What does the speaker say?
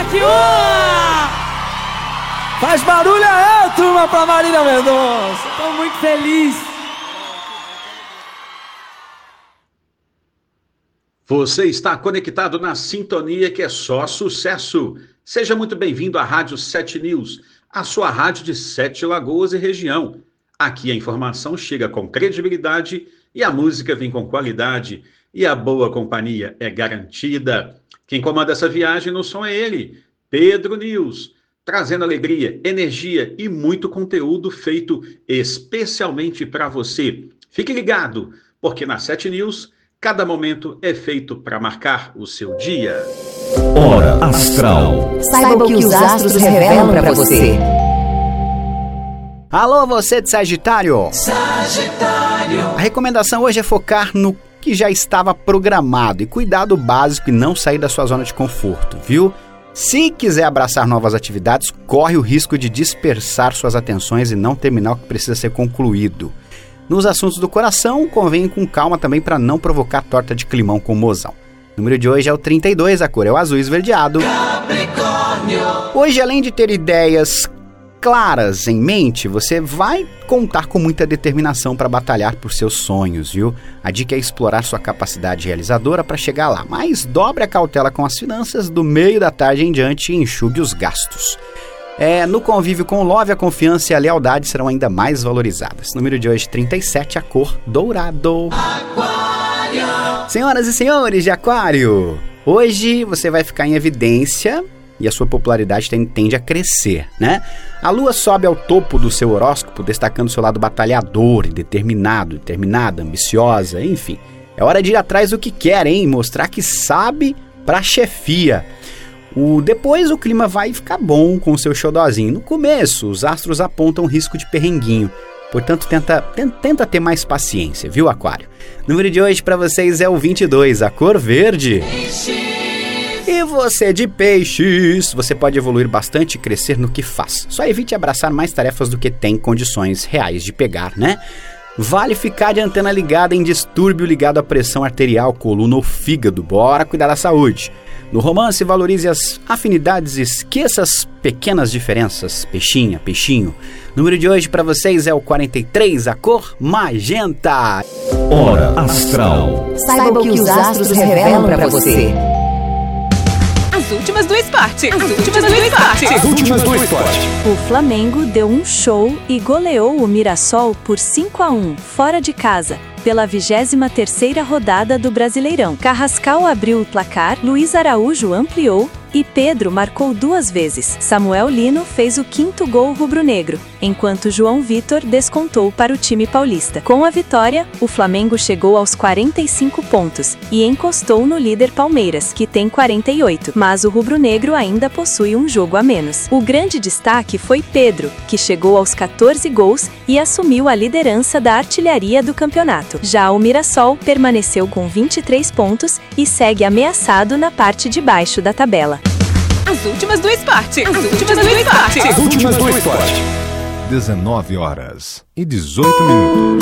Faz barulho aí, turma, pra Marília Mendonça. Tô muito feliz. Você está conectado na sintonia que é só sucesso. Seja muito bem-vindo à Rádio 7 News, a sua rádio de 7 Lagoas e região. Aqui a informação chega com credibilidade e a música vem com qualidade e a boa companhia é garantida. Quem comanda essa viagem no som é ele, Pedro News, trazendo alegria, energia e muito conteúdo feito especialmente para você. Fique ligado, porque na 7 News, cada momento é feito para marcar o seu dia. Hora Astral. Saiba o que os astros revelam para você. Alô, você de Sagitário! Sagitário! A recomendação hoje é focar no que já estava programado e cuidado básico e não sair da sua zona de conforto, viu? Se quiser abraçar novas atividades, corre o risco de dispersar suas atenções e não terminar o que precisa ser concluído. Nos assuntos do coração, convém ir com calma também para não provocar torta de climão com o mozão. O número de hoje é o 32, a cor é o azul esverdeado. Capricórnio! Hoje, além de ter ideias claras em mente, você vai contar com muita determinação para batalhar por seus sonhos, viu? A dica é explorar sua capacidade realizadora para chegar lá, mas dobre a cautela com as finanças, do meio da tarde em diante e enxugue os gastos. No convívio com o Love, a confiança e a lealdade serão ainda mais valorizadas. Número de hoje, 37, a cor dourado. Aquário! Senhoras e senhores de Aquário, hoje você vai ficar em evidência e a sua popularidade tende a crescer, né? A lua sobe ao topo do seu horóscopo, destacando seu lado batalhador, determinada, ambiciosa, enfim. É hora de ir atrás do que quer, hein? Mostrar que sabe pra chefia. Depois o clima vai ficar bom com o seu xodózinho. No começo, os astros apontam risco de perrenguinho. Portanto, tenta ter mais paciência, viu, Aquário? O número de hoje para vocês é o 22, a cor verde. E você de Peixes, você pode evoluir bastante e crescer no que faz. Só evite abraçar mais tarefas do que tem condições reais de pegar, né? Vale ficar de antena ligada em distúrbio ligado à pressão arterial, coluna ou fígado. Bora cuidar da saúde. No romance, valorize as afinidades e esqueça as pequenas diferenças. Peixinho. O número de hoje para vocês é o 43, a cor magenta. Hora Astral. Saiba o que os astros revelam para você. As últimas do esporte. O Flamengo deu um show e goleou o Mirassol por 5-1, fora de casa, pela 23ª rodada do Brasileirão. Carrascal abriu o placar, Luiz Araújo ampliou e Pedro marcou 2 vezes. Samuel Lino fez o 5º gol rubro-negro, enquanto João Vitor descontou para o time paulista. Com a vitória, o Flamengo chegou aos 45 pontos e encostou no líder Palmeiras, que tem 48, mas o rubro-negro ainda possui um jogo a menos. O grande destaque foi Pedro, que chegou aos 14 gols e assumiu a liderança da artilharia do campeonato. Já o Mirassol permaneceu com 23 pontos e segue ameaçado na parte de baixo da tabela. As últimas do esporte. 19 horas e 18 minutos.